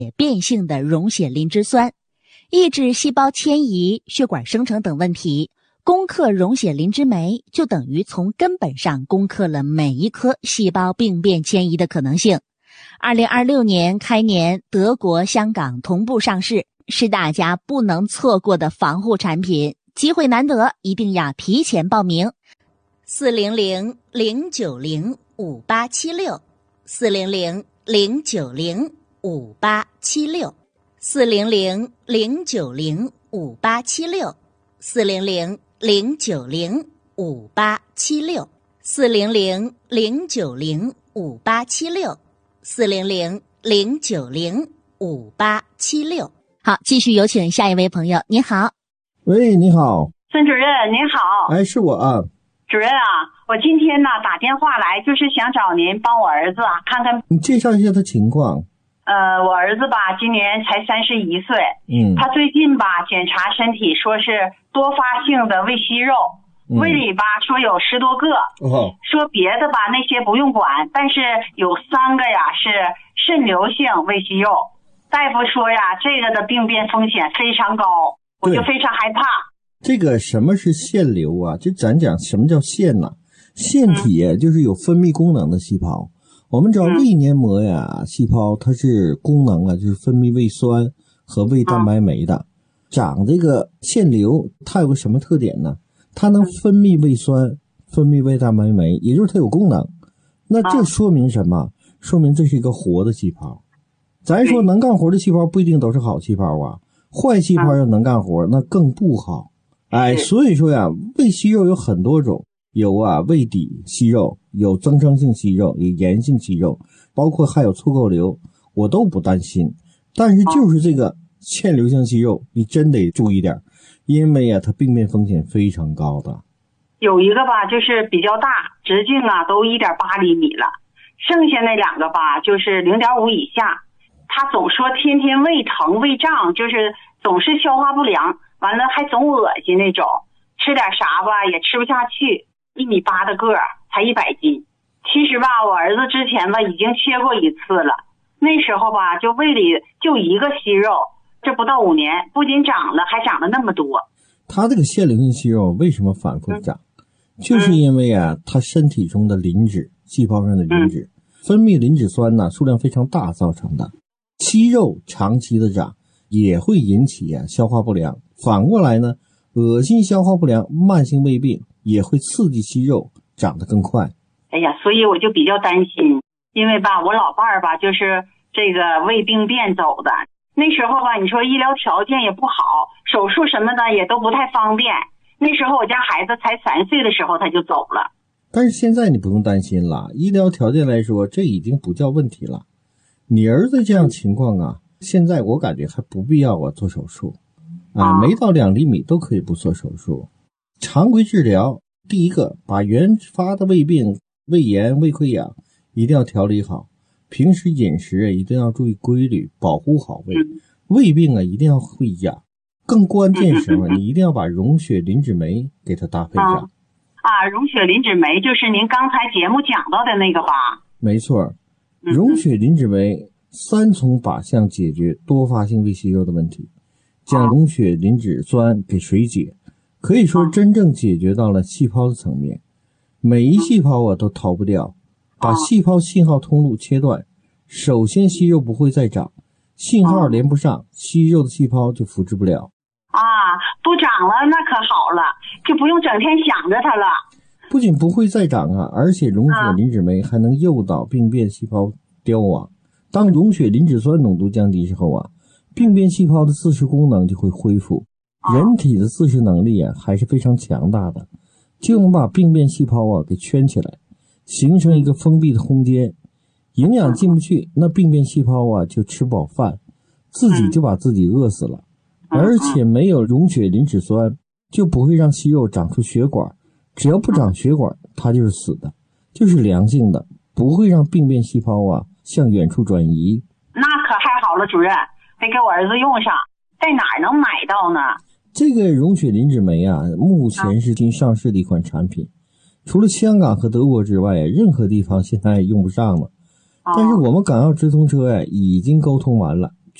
变性的溶血磷脂酸，抑制细胞迁移、血管生成等问题。攻克溶血磷脂酶，就等于从根本上攻克了每一颗细胞病变迁移的可能性。2026年开年，德国、香港同步上市，是大家不能错过的防护产品，机会难得，一定要提前报名。400-090-5876，400-090-5876，400-090-5876，400-090-5876。好，继续有请下一位朋友。你好。 喂，你好， 孙主任，您好。 哎，是我啊。 主任啊，我今天呢打电话来，就是想找您帮我儿子看看。 你介绍一下他情况。 我儿子吧，今年才31岁。他最近吧检查身体，说是多发性的胃息肉，胃里吧说有10多个。说别的吧那些不用管，但是有3个呀是肾瘤性胃息肉。大夫说呀，这个的病变风险非常高，我就非常害怕。 这个什么是腺瘤啊？就咱讲什么叫腺呢？腺体就是有分泌功能的细胞。我们知道胃黏膜呀，细胞它是功能啊，就是分泌胃酸和胃蛋白酶的。长这个腺瘤，它有个什么特点呢？它能分泌胃酸，分泌胃蛋白酶，也就是它有功能。那这说明什么？说明这是一个活的细胞。咱说能干活的细胞不一定都是好细胞啊，坏细胞要能干活那更不好。哎，所以说呀，胃息肉有很多种，有胃底息肉，有增生性息肉，有炎性息肉，包括还有促垢瘤，我都不担心。但是就是这个腺瘤性息肉，你真得注意点，因为它病变风险非常高的。 有一个吧就是比较大，直径都1.8厘米了，剩下那2个吧就是0.5以下。他总说天天胃疼胃胀，就是总是消化不良，完了还总恶心那种，吃点啥吧也吃不下去。1.8米的个儿，才100斤。其实吧我儿子之前吧已经切过1次了，那时候吧就胃里就1个息肉，这不到5年不仅长了还长了那么多。 他这个腺瘤性息肉为什么反复长？就是因为他身体中的磷脂，细胞上的磷脂分泌磷脂酸呢数量非常大造成的。息肉长期的长也会引起消化不良，反过来呢，恶心消化不良慢性胃病也会刺激息肉长得更快。 哎呀，所以我就比较担心，因为吧我老伴儿吧就是这个胃病变走的，那时候吧你说医疗条件也不好，手术什么的也都不太方便，那时候我家孩子才3岁的时候他就走了。 但是现在你不用担心了，医疗条件来说这已经不叫问题了。你儿子这样情况现在我感觉还不必要做手术没到2厘米都可以不做手术。常规治疗，第一个把原发的胃病、胃炎、胃溃疡一定要调理好，平时饮食一定要注意规律，保护好胃。胃病一定要会养，更关键是什么？你一定要把溶血磷脂酶给它搭配上。 溶血磷脂酶就是您刚才节目讲到的那个吧？ 没错。溶血磷脂酶3重靶向解决多发性胃息肉的问题，将溶血磷脂酸给水解，可以说真正解决到了细胞的层面，每一细胞都逃不掉，把细胞信号通路切断，首先息肉不会再长，信号连不上，息肉的细胞就复制不了不长了那可好了，就不用整天想着它了。 不仅不会再长而且溶血磷脂酶还能诱导病变细胞凋亡。当溶血磷脂酸浓度降低之后病变细胞的自噬功能就会恢复。人体的自噬能力还是非常强大的，就能把病变细胞给圈起来，形成一个封闭的空间，营养进不去，那病变细胞就吃不饱饭，自己就把自己饿死了。而且没有溶血磷脂酸，就不会让息肉长出血管，只要不长血管，它就是死的，就是良性的，不会让病变细胞向远处转移。 那可太好了，主任，得给我儿子用上。在哪儿能买到呢？ 这个溶血磷脂酶目前是新上市的一款产品，除了香港和德国之外，任何地方现在用不上了。但是我们港澳直通车已经沟通完了，